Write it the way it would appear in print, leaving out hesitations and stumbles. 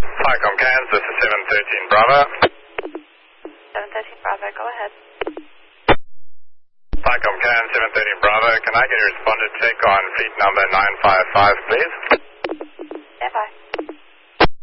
Falcom Cairns, this is 713 Bravo. 713 Bravo, go ahead. Falcom Cairns, 713 Bravo. Can I get a responded check on fleet number 955, please?